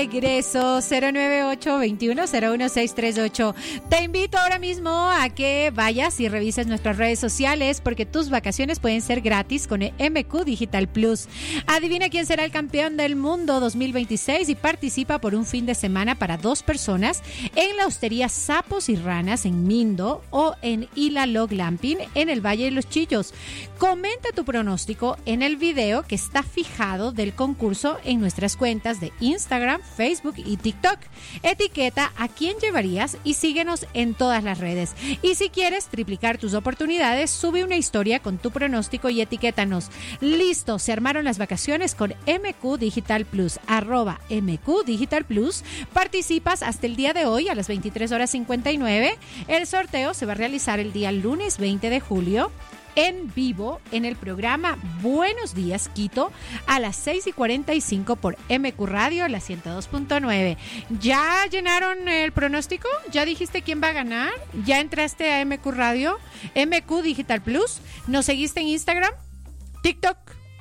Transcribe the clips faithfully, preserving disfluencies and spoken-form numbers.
Regreso cero nueve ocho, veintiuno, cero uno, seis tres ocho. Te invito ahora mismo a que vayas y revises nuestras redes sociales porque tus vacaciones pueden ser gratis con M Q Digital Plus. Adivina quién será el campeón del mundo dos mil veintiséis y participa por un fin de semana para dos personas en la hostería Sapos y Ranas en Mindo o en Ilalo Glamping en el Valle de los Chillos. Comenta tu pronóstico en el video que está fijado del concurso en nuestras cuentas de Instagram, Facebook y TikTok. Etiqueta a quién llevarías y síguenos en todas las redes. Y si quieres triplicar tus oportunidades, sube una historia con tu pronóstico y etiquétanos. Listo, se armaron las vacaciones con M Q Digital Plus. Arroba M Q Digital Plus. Participas hasta el día de hoy a las veintitrés horas cincuenta y nueve. El sorteo se va a realizar el día lunes veinte de julio. En vivo en el programa Buenos Días Quito a las seis y cuarenta y cinco por M Q Radio, la ciento dos punto nueve. ¿Ya llenaron el pronóstico? ¿Ya dijiste quién va a ganar? ¿Ya entraste a M Q Radio? M Q Digital Plus. ¿Nos seguiste en Instagram? ¿TikTok?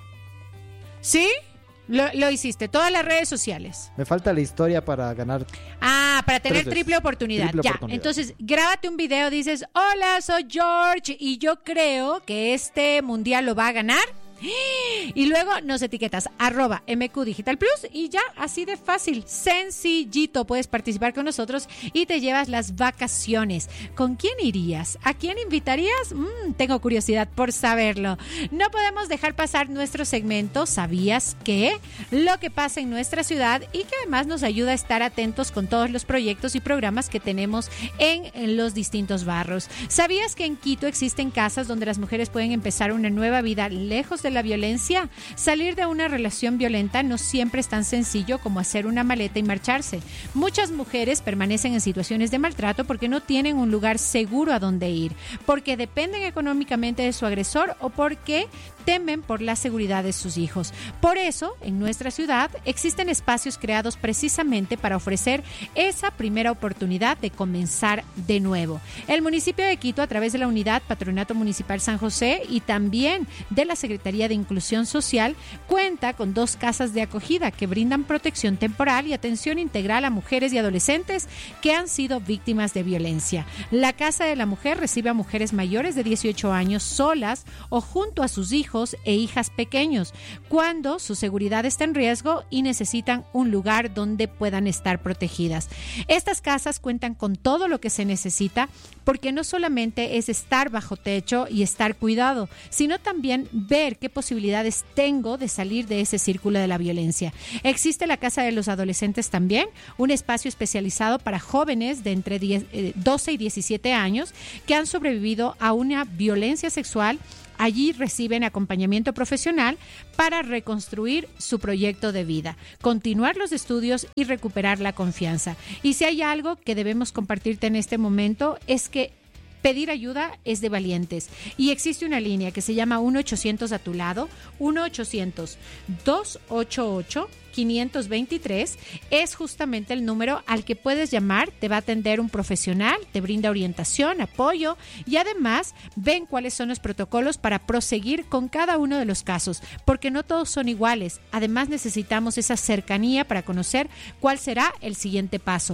¿Sí? Lo, lo hiciste, todas las redes sociales. Me falta la historia para ganar. Ah, para tener triple oportunidad. Triple ya, oportunidad. Entonces, grábate un video, dices, hola, soy George y yo creo que este mundial lo va a ganar. Y luego nos etiquetas arroba M Q Digital Plus y ya, así de fácil, sencillito, puedes participar con nosotros y te llevas las vacaciones. ¿Con quién irías? ¿A quién invitarías? Mm, tengo curiosidad por saberlo. No podemos dejar pasar nuestro segmento ¿Sabías qué? Lo que pasa en nuestra ciudad y que además nos ayuda a estar atentos con todos los proyectos y programas que tenemos en, en los distintos barrios. ¿Sabías que en Quito existen casas donde las mujeres pueden empezar una nueva vida lejos de la violencia? Salir de una relación violenta no siempre es tan sencillo como hacer una maleta y marcharse. Muchas mujeres permanecen en situaciones de maltrato porque no tienen un lugar seguro a donde ir, porque dependen económicamente de su agresor o porque temen por la seguridad de sus hijos. Por eso, en nuestra ciudad existen espacios creados precisamente para ofrecer esa primera oportunidad de comenzar de nuevo. El municipio de Quito, a través de la Unidad Patronato Municipal San José y también de la Secretaría de Inclusión Social, cuenta con dos casas de acogida que brindan protección temporal y atención integral a mujeres y adolescentes que han sido víctimas de violencia. La Casa de la Mujer recibe a mujeres mayores de dieciocho años solas o junto a sus hijos e hijas pequeños, cuando su seguridad está en riesgo y necesitan un lugar donde puedan estar protegidas. Estas casas cuentan con todo lo que se necesita porque no solamente es estar bajo techo y estar cuidado, sino también ver qué posibilidades tengo de salir de ese círculo de la violencia. Existe la Casa de los Adolescentes también, un espacio especializado para jóvenes de entre doce y diecisiete años que han sobrevivido a una violencia sexual. Allí reciben acompañamiento profesional para reconstruir su proyecto de vida, continuar los estudios y recuperar la confianza. Y si hay algo que debemos compartirte en este momento es que pedir ayuda es de valientes y existe una línea que se llama uno ochocientos a tu lado, uno ochocientos, dos ocho ocho, cinco dos tres, es justamente el número al que puedes llamar, te va a atender un profesional, te brinda orientación, apoyo y además ven cuáles son los protocolos para proseguir con cada uno de los casos, porque no todos son iguales, además necesitamos esa cercanía para conocer cuál será el siguiente paso.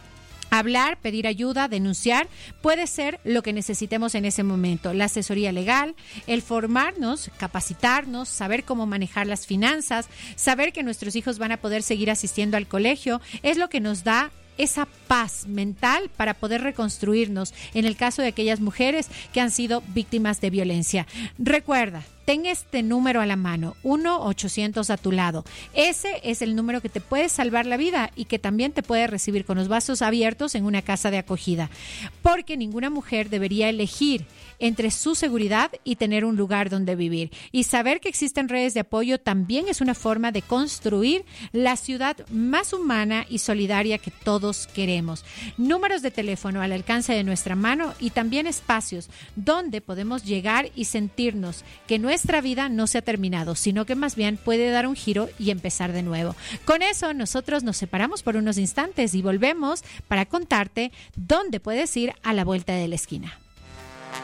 Hablar, pedir ayuda, denunciar, puede ser lo que necesitemos en ese momento. La asesoría legal, el formarnos, capacitarnos, saber cómo manejar las finanzas, saber que nuestros hijos van a poder seguir asistiendo al colegio, es lo que nos da esa paz mental para poder reconstruirnos en el caso de aquellas mujeres que han sido víctimas de violencia. Recuerda, ten este número a la mano, uno ochocientos a tu lado. Ese es el número que te puede salvar la vida y que también te puede recibir con los brazos abiertos en una casa de acogida. Porque ninguna mujer debería elegir entre su seguridad y tener un lugar donde vivir. Y saber que existen redes de apoyo también es una forma de construir la ciudad más humana y solidaria que todos queremos. Números de teléfono al alcance de nuestra mano y también espacios donde podemos llegar y sentirnos que nuestra Nuestra vida no se ha terminado, sino que más bien puede dar un giro y empezar de nuevo. Con eso, nosotros nos separamos por unos instantes y volvemos para contarte dónde puedes ir a la vuelta de la esquina.